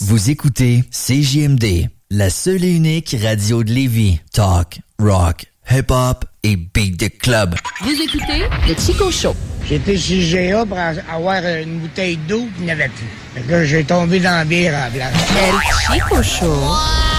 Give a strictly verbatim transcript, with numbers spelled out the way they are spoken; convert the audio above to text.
Vous écoutez C J M D, la seule et unique radio de Lévis. Talk, rock, hip-hop et beat de club. Vous écoutez le Chico Show. J'étais chez G A pour avoir une bouteille d'eau, puis il n'y en avait plus. Fait que là, j'ai tombé dans la bière à la blanche. El Chico Show.